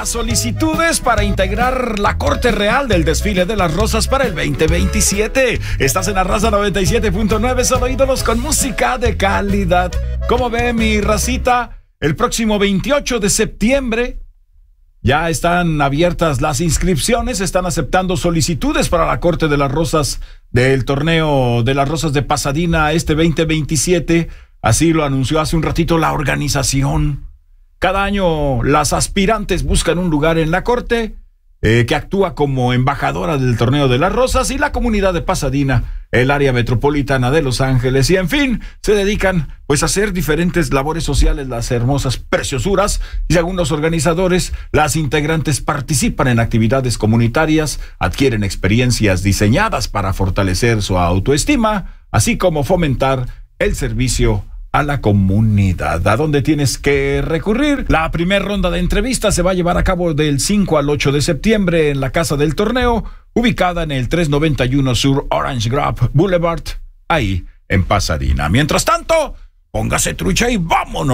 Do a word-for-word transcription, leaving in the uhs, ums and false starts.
Solicitudes para integrar la Corte Real del Desfile de las Rosas para el veinte veintisiete. Estás en la Raza noventa y siete punto nueve, solo ídolos con música de calidad. ¿Cómo ve mi racita? El próximo veintiocho de septiembre ya están abiertas las inscripciones, están aceptando solicitudes para la Corte de las Rosas del torneo de las Rosas de Pasadena este veinte veintisiete. Así lo anunció hace un ratito la organización. Cada año las aspirantes buscan un lugar en la corte eh, que actúa como embajadora del torneo de las rosas, y la comunidad de Pasadena, el área metropolitana de Los Ángeles y en fin, se dedican pues a hacer diferentes labores sociales, las hermosas preciosuras, y según los organizadores, las integrantes participan en actividades comunitarias, adquieren experiencias diseñadas para fortalecer su autoestima, así como fomentar el servicio a la comunidad. ¿A dónde tienes que recurrir? La primera ronda de entrevistas se va a llevar a cabo del cinco al ocho de septiembre en la casa del torneo, ubicada en el trescientos noventa y uno Sur Orange Grove Boulevard, ahí en Pasadena. Mientras tanto, póngase trucha y vámonos.